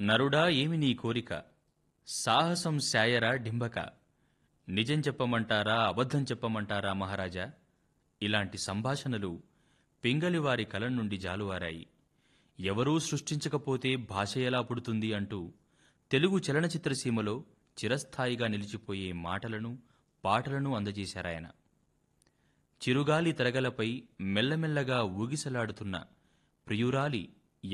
నరుడా ఏమి నీ కోరిక, సాహసం శాయరా డింబక, నిజం చెప్పమంటారా అబద్ధం చెప్పమంటారా మహారాజా. ఇలాంటి సంభాషణలు పింగళివారి కలం నుండి జాలువారాయి. ఎవరూ సృష్టించకపోతే భాష ఎలా పుడుతుంది అంటూ తెలుగు చలనచిత్ర సీమలో చిరస్థాయిగా నిలిచిపోయే మాటలను పాటలను అందజేశారాయన. చిరుగాలి తరగలపై మెల్లమెల్లగా ఊగిసలాడుతున్న ప్రియురాలి